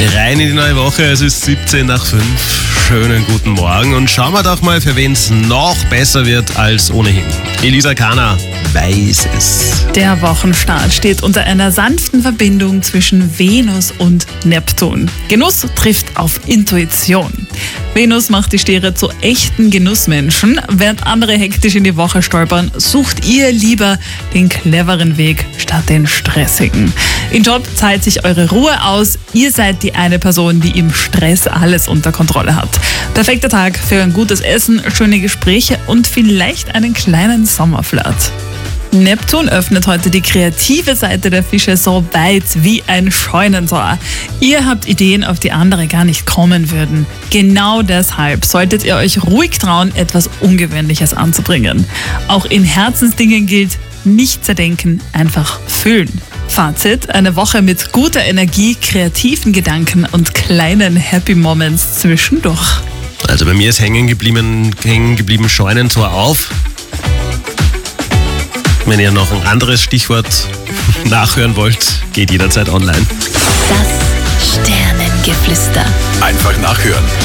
Rein in die neue Woche, es ist 17 nach 5. Schönen guten Morgen und schauen wir doch mal, für wen es noch besser wird als ohnehin. Elisa Kahner weiß es. Der Wochenstart steht unter einer sanften Verbindung zwischen Venus und Neptun. Genuss trifft auf Intuition. Venus macht die Stiere zu echten Genussmenschen. Während andere hektisch in die Woche stolpern, sucht ihr lieber den cleveren Weg statt den stressigen. Im Job zahlt sich eure Ruhe aus. Ihr seid die eine Person, die im Stress alles unter Kontrolle hat. Perfekter Tag für ein gutes Essen, schöne Gespräche und vielleicht einen kleinen Sommerflirt. Neptun öffnet heute die kreative Seite der Fische so weit wie ein Scheunentor. Ihr habt Ideen, auf die andere gar nicht kommen würden. Genau deshalb solltet ihr euch ruhig trauen, etwas Ungewöhnliches anzubringen. Auch in Herzensdingen gilt, nicht zerdenken, einfach fühlen. Fazit: eine Woche mit guter Energie, kreativen Gedanken und kleinen Happy Moments zwischendurch. Also bei mir ist hängen geblieben Scheunentor auf. Wenn ihr noch ein anderes Stichwort nachhören wollt, geht jederzeit online. Das Sternengeflüster. Einfach nachhören.